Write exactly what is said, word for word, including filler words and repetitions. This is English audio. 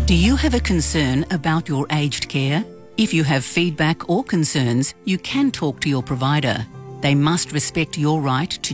Do you have a concern about your aged care? If you have feedback or concerns, you can talk to your provider. They must respect your right to